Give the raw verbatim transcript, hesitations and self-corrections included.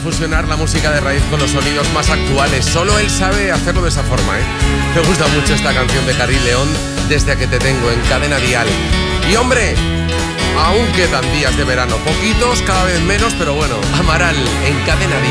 fusionar la música de raíz con los sonidos más actuales. Solo él sabe hacerlo de esa forma, ¿eh? Me gusta mucho esta canción de Karim León, Desde que te tengo, en Cadena Dial. Y hombre, aún quedan días de verano, poquitos, cada vez menos, pero bueno, Amaral en Cadena Dial.